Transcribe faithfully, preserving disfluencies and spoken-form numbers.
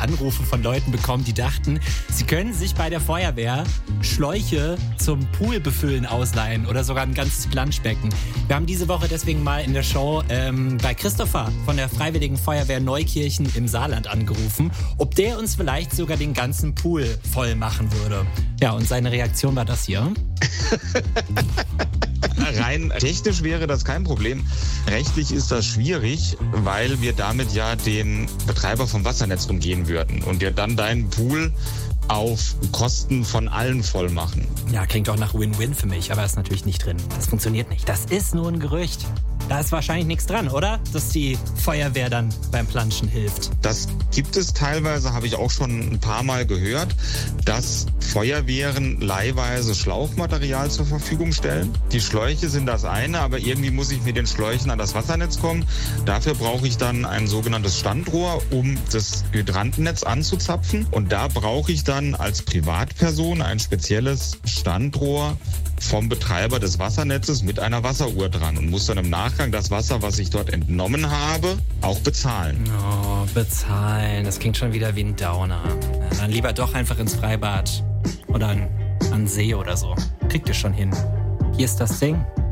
Anrufe von Leuten bekommen, die dachten, sie können sich bei der Feuerwehr Schläuche zum Poolbefüllen ausleihen oder sogar ein ganzes Planschbecken. Wir haben diese Woche deswegen mal in der Show ähm, bei Christopher von der Freiwilligen Feuerwehr Neukirchen im Saarland angerufen, ob der uns vielleicht sogar den ganzen Pool voll machen würde. Ja, und seine Reaktion war das hier. Rein technisch wäre das kein Problem. Rechtlich ist das schwierig, weil wir damit ja den Betreiber vom Wassernetz umgehen würden und wir dann deinen Pool auf Kosten von allen voll machen. Ja, klingt auch nach Win-Win für mich, aber ist natürlich nicht drin. Das funktioniert nicht. Das ist nur ein Gerücht. Da ist wahrscheinlich nichts dran, oder? Dass die Feuerwehr dann beim Planschen hilft. Das gibt es teilweise, habe ich auch schon ein paar Mal gehört, dass Feuerwehren leihweise Schlauchmaterial zur Verfügung stellen. Die Schläuche sind das eine, aber irgendwie muss ich mit den Schläuchen an das Wassernetz kommen. Dafür brauche ich dann ein sogenanntes Standrohr, um das Hydrantennetz anzuzapfen. Und da brauche ich dann als Privatperson ein spezielles Standrohr vom Betreiber des Wassernetzes mit einer Wasseruhr dran und muss dann im Nachgang das Wasser, was ich dort entnommen habe, auch bezahlen. Oh, bezahlen. Das klingt schon wieder wie ein Downer. Ja, dann lieber doch einfach ins Freibad oder an, an See oder so. Kriegt ihr schon hin. Hier ist das Ding.